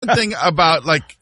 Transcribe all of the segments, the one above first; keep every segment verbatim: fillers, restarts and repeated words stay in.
one thing about, like,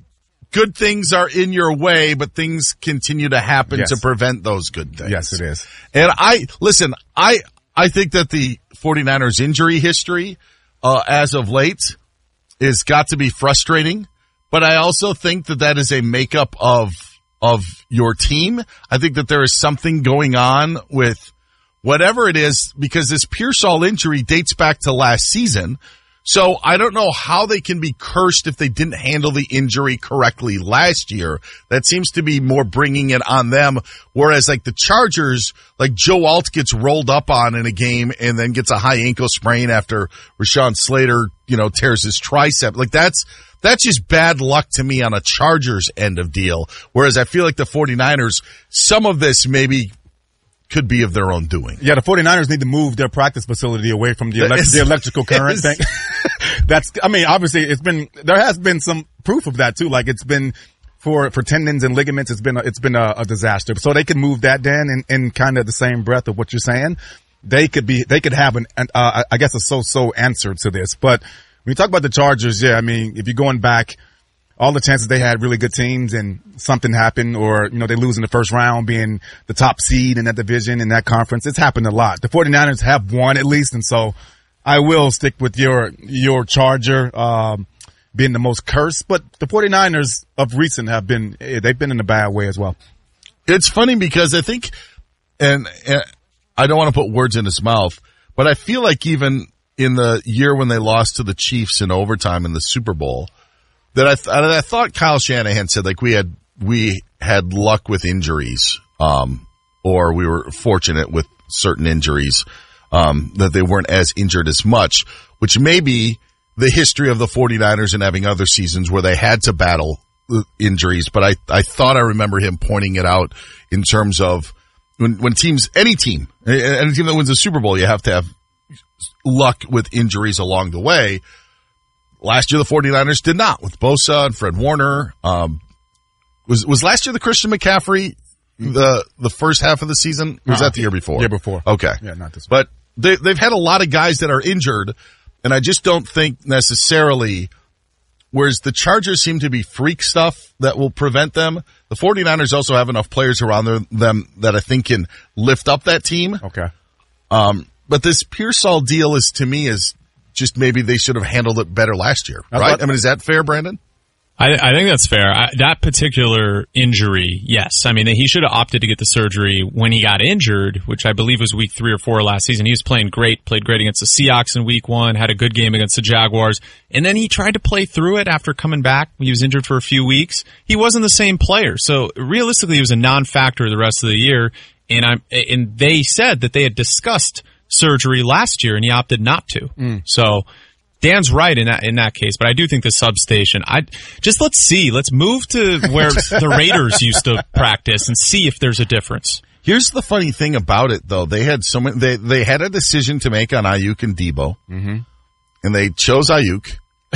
good things are in your way, but things continue to happen yes. to prevent those good things. Yes, it is. And I, listen, I, I think that the 49ers injury history, uh, as of late is got to be frustrating, but I also think that that is a makeup of, of your team. I think that there is something going on with whatever it is, because this Pearsall injury dates back to last season. So I don't know how they can be cursed if they didn't handle the injury correctly last year. That seems to be more bringing it on them. Whereas like the Chargers, like Joe Alt gets rolled up on in a game and then gets a high ankle sprain after Rashawn Slater, you know, tears his tricep. Like that's, that's just bad luck to me on a Chargers end of deal. Whereas I feel like the 49ers, some of this maybe could be of their own doing. Yeah, the 49ers need to move their practice facility away from the, elect- the electrical current thing. That's, I mean, obviously it's been, there has been some proof of that too. Like it's been for, for tendons and ligaments, it's been, a, it's been a, a disaster. So they can move that, Dan, in, in kind of the same breath of what you're saying. They could be, they could have an, an uh, I guess a so-so answer to this. But when you talk about the Chargers, yeah, I mean, if you're going back, all the chances they had really good teams and something happened, or, you know, they lose in the first round being the top seed in that division, in that conference. It's happened a lot. The 49ers have won at least. And so I will stick with your, your Charger, um, being the most cursed, but the 49ers of recent have been, they've been in a bad way as well. It's funny because I think, and, and I don't want to put words in his mouth, but I feel like even in the year when they lost to the Chiefs in overtime in the Super Bowl, that I, th- I thought Kyle Shanahan said, like, we had, we had luck with injuries, um, or we were fortunate with certain injuries, um, that they weren't as injured as much, which may be the history of the 49ers and having other seasons where they had to battle injuries. But I, I thought I remember him pointing it out in terms of when, when teams, any team, any team that wins a Super Bowl, you have to have luck with injuries along the way. Last year, the 49ers did not, with Bosa and Fred Warner. Um, was, was last year the Christian McCaffrey, the, the first half of the season? Or was uh, that the year before? Year before. Okay. Yeah, not this one. But they, they've had a lot of guys that are injured, and I just don't think necessarily, whereas the Chargers seem to be freak stuff that will prevent them, the 49ers also have enough players around their, them that I think can lift up that team. Okay. Um, but this Pearsall deal is, to me, is just maybe they should have handled it better last year, right? About, I mean, is that fair, Brandon? I, I think that's fair. I, that particular injury, yes. I mean, he should have opted to get the surgery when he got injured, which I believe was week three or four last season. He was playing great, played great against the Seahawks in week one, had a good game against the Jaguars, and then he tried to play through it after coming back. He was injured for a few weeks. He wasn't the same player. So realistically, he was a non-factor the rest of the year, and I'm, and they said that they had discussed surgery last year, and he opted not to. Mm. So Dan's right in that in that case, but I do think the substation. I just let's see, let's move to where the Raiders used to practice and see if there's a difference. Here's the funny thing about it, though: they had so many. They they had a decision to make on Ayuk and Debo, mm-hmm. and they chose Ayuk,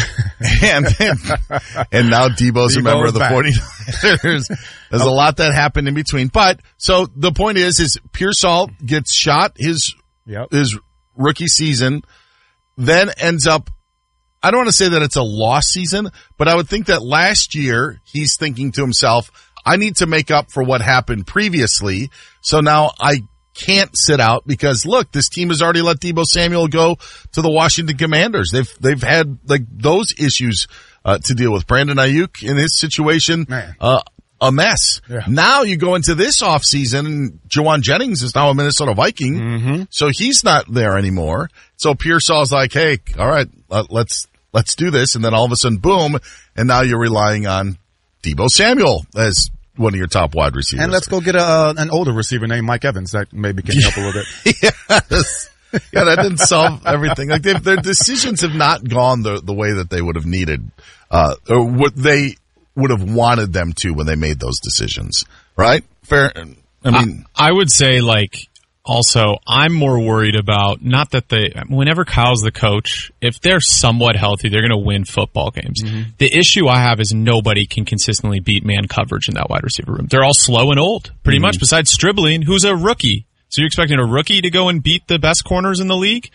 and and now Debo's, Debo's a member of the back. 49ers. There's oh. a lot that happened in between, but so the point is, is Pearsall gets shot his. Yep. His rookie season, then ends up, I don't want to say that it's a lost season, but I would think that last year he's thinking to himself, I need to make up for what happened previously. So now I can't sit out because look, this team has already let Deebo Samuel go to the Washington Commanders. They've, they've had like those issues, uh, to deal with. Brandon Ayuk in his situation, Man. uh, a mess. Yeah. Now you go into this offseason, and Jawan Jennings is now a Minnesota Viking, mm-hmm. so he's not there anymore. So Pearsall's like, hey, all right, let's let's do this, and then all of a sudden, boom, and now you're relying on Deebo Samuel as one of your top wide receivers. And let's go get a, uh, an older receiver named Mike Evans that maybe can help a little bit. Yes. Yeah, that didn't solve everything. Like their decisions have not gone the the way that they would have needed, uh, or what they would have wanted them to when they made those decisions, right? Fair. I mean, I, I would say like also I'm more worried about not that they, whenever Kyle's the coach, if they're somewhat healthy, they're going to win football games. Mm-hmm. The issue I have is nobody can consistently beat man coverage in that wide receiver room. They're all slow and old, pretty mm-hmm. much, besides Stribling, who's a rookie. So you're expecting a rookie to go and beat the best corners in the league?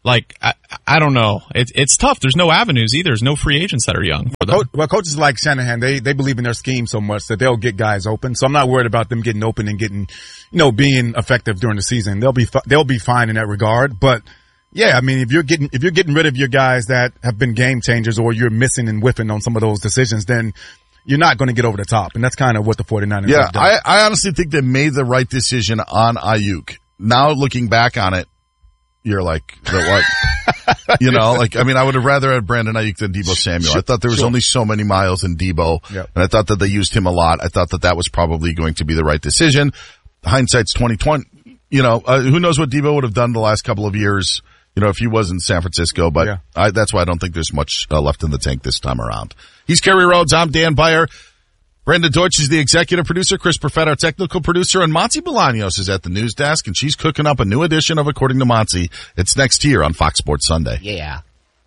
Like, I, I don't know. It, it's tough. There's no avenues either. There's no free agents that are young. For them. Well, well, coaches like Shanahan, they, they believe in their scheme so much that they'll get guys open. So I'm not worried about them getting open and getting, you know, being effective during the season. They'll be, they'll be fine in that regard. But yeah, I mean, if you're getting, if you're getting rid of your guys that have been game changers or you're missing and whiffing on some of those decisions, then you're not going to get over the top. And that's kind of what the 49ers yeah, have done. I, I honestly think they made the right decision on Ayuk. Now looking back on it, you're like, the what? You know, like, I mean, I would have rather had Brandon Ayuk than Deebo Samuel. Sure, I thought there was sure. only so many miles in Deebo, Yep. and I thought that they used him a lot. I thought that that was probably going to be the right decision. Hindsight's twenty twenty. You know, uh, who knows what Deebo would have done the last couple of years, you know, if he was in San Francisco, but Yeah. I, that's why I don't think there's much uh, left in the tank this time around. He's Kerry Rhodes. I'm Dan Beyer. Brenda Deutsch is the executive producer, Chris Perfett, our technical producer, and Monty Bolaños is at the news desk, and she's cooking up a new edition of According to Monty. It's next here on Fox Sports Sunday. Yeah.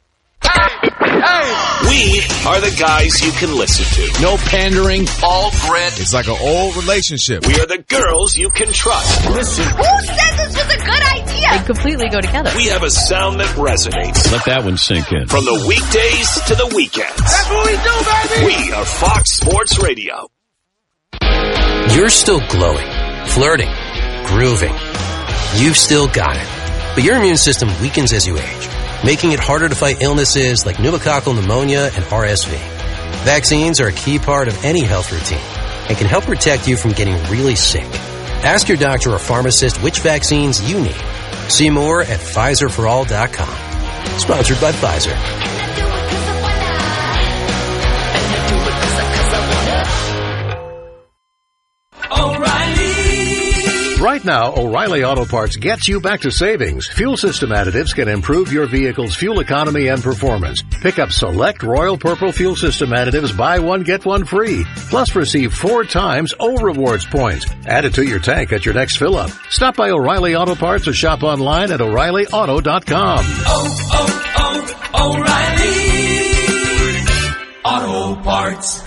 We are the guys you can listen to. No pandering, all grit. It's like an old relationship. We are the girls you can trust. Listen. Who said this was a good idea? They completely go together. We have a sound that resonates. Let that one sink in. From the weekdays to the weekends. That's what we do, baby! We are Fox Sports Radio. You're still glowing, flirting, grooving. You've still got it. But your immune system weakens as you age, making it harder to fight illnesses like pneumococcal pneumonia and R S V. Vaccines are a key part of any health routine and can help protect you from getting really sick. Ask your doctor or pharmacist which vaccines you need. See more at Pfizer for all dot com. Sponsored by Pfizer. Right now, O'Reilly Auto Parts gets you back to savings. Fuel system additives can improve your vehicle's fuel economy and performance. Pick up select Royal Purple fuel system additives, buy one, get one free. Plus receive four times O Rewards points. Add it to your tank at your next fill-up. Stop by O'Reilly Auto Parts or shop online at O'Reilly Auto dot com. Oh, oh, oh, O'Reilly Auto Parts.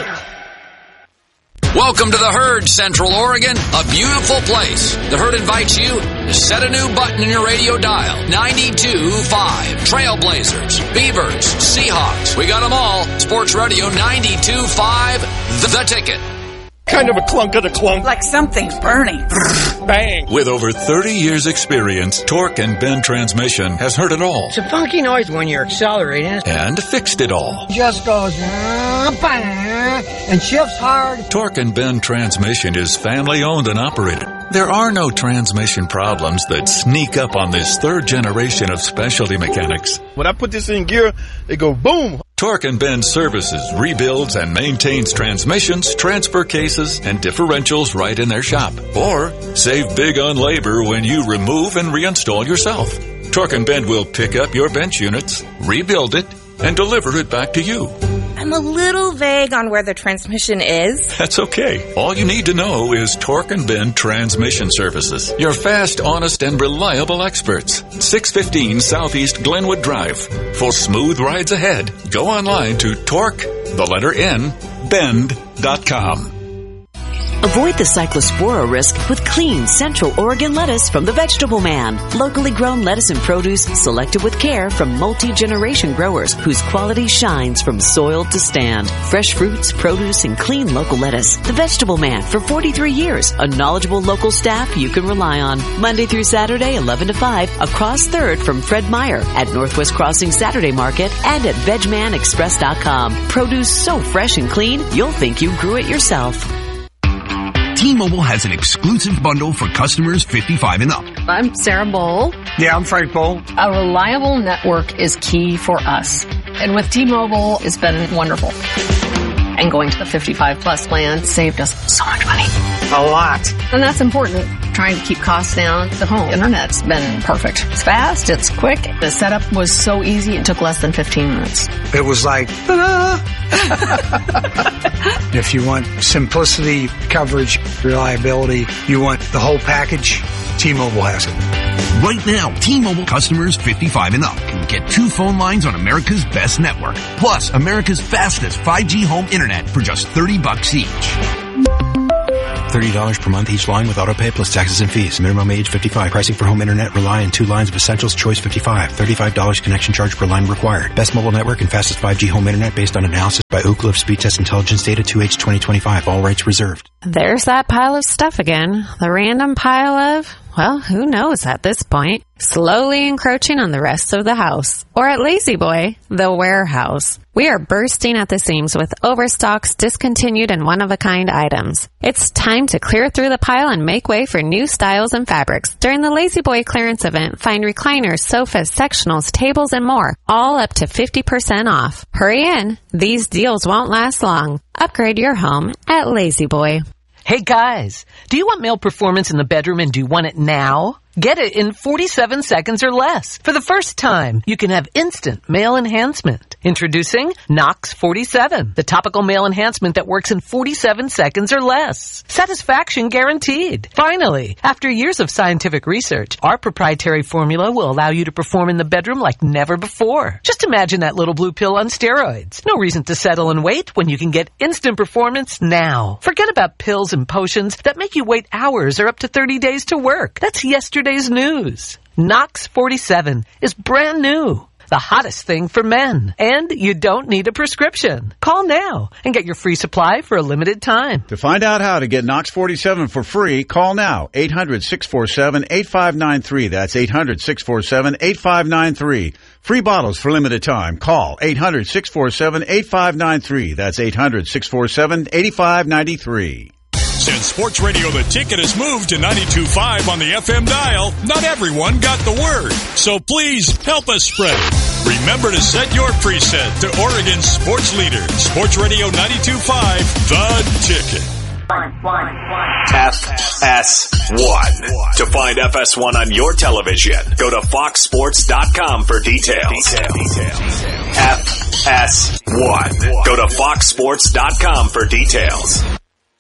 Welcome to the Herd, Central Oregon, a beautiful place. The Herd invites you to set a new button in your radio dial. ninety-two point five. Trailblazers, Beavers, Seahawks. We got them all. Sports Radio ninety-two point five. The Ticket. Kind of a clunk of the clunk. Like something's burning. Bang. With over thirty years experience, Torque and Bend Transmission has heard it all. It's a funky noise when you're accelerating. And fixed it all. Just goes and shifts hard. Torque and Bend Transmission is family owned and operated. There are no transmission problems that sneak up on this third generation of specialty mechanics. When I put this in gear, it go boom. Torque and Bend services, rebuilds, and maintains transmissions, transfer cases, and differentials right in their shop. Or save big on labor when you remove and reinstall yourself. Torque and Bend will pick up your bench units, rebuild it, and deliver it back to you. I'm a little vague on where the transmission is. That's okay. All you need to know is Torque and Bend Transmission Services. Your fast, honest, and reliable experts. six fifteen Southeast Glenwood Drive. For smooth rides ahead, go online to Torque, the letter N, bend dot com. Avoid the cyclospora risk with clean Central Oregon lettuce from the Vegetable Man. Locally grown lettuce and produce selected with care from multi-generation growers whose quality shines from soil to stand. Fresh fruits, produce, and clean local lettuce. The Vegetable Man for forty-three years. A knowledgeable local staff you can rely on. Monday through Saturday, eleven to five, across third from Fred Meyer at Northwest Crossing Saturday Market and at veg man express dot com. Produce so fresh and clean, you'll think you grew it yourself. T-Mobile has an exclusive bundle for customers fifty-five and up. I'm Sarah Bowl. Yeah, I'm Frank Bowl. A reliable network is key for us. And with T-Mobile, it's been wonderful. And going to the fifty-five plus plan saved us so much money. A lot. And that's important. Trying to keep costs down. The home internet's been perfect. It's fast. It's quick. The setup was so easy. It took less than fifteen minutes. It was like, ta-da! If you want simplicity, coverage, reliability, you want the whole package, T-Mobile has it. Right now, T-Mobile customers fifty-five and up can get two phone lines on America's best network, plus America's fastest five G home internet for just thirty bucks each. thirty dollars per month each line with autopay plus taxes and fees. Minimum age fifty-five. Pricing for home internet rely on two lines of Essentials Choice fifty-five. thirty-five dollars connection charge per line required. Best mobile network and fastest five G home internet based on analysis by Ookla of Speed Test Intelligence Data two H twenty twenty-five. All rights reserved. There's that pile of stuff again. The random pile of, well, who knows at this point. Slowly encroaching on the rest of the house. Or at Lazy Boy, the warehouse. We are bursting at the seams with overstocks, discontinued, and one-of-a-kind items. It's time to clear through the pile and make way for new styles and fabrics. During the Lazy Boy clearance event, find recliners, sofas, sectionals, tables, and more, all up to fifty percent off. Hurry in. These deals won't last long. Upgrade your home at Lazy Boy. Hey guys, do you want male performance in the bedroom and do you want it now? Get it in forty-seven seconds or less. For the first time, you can have instant male enhancement. Introducing Nox forty-seven, the topical male enhancement that works in forty-seven seconds or less. Satisfaction guaranteed. Finally, after years of scientific research, our proprietary formula will allow you to perform in the bedroom like never before. Just imagine that little blue pill on steroids. No reason to settle and wait when you can get instant performance now. Forget about pills and potions that make you wait hours or up to thirty days to work. That's yesterday's news. Nox forty-seven is brand new. The hottest thing for men. And you don't need a prescription. Call now and get your free supply for a limited time. To find out how to get Nox forty-seven for free, call now. eight hundred, six four seven, eight five nine three. That's eight hundred, six four seven, eight five nine three. Free bottles for limited time. Call eight hundred, six four seven, eight five nine three. That's eight hundred, six four seven, eight five nine three. Since Sports Radio The Ticket has moved to ninety-two point five on the F M dial, not everyone got the word. So please help us spread it. Remember to set your preset to Oregon's sports leader, Sports Radio ninety-two point five, The Ticket. F S one. To find F S one on your television, go to fox sports dot com for details. F S one. Go to fox sports dot com for details.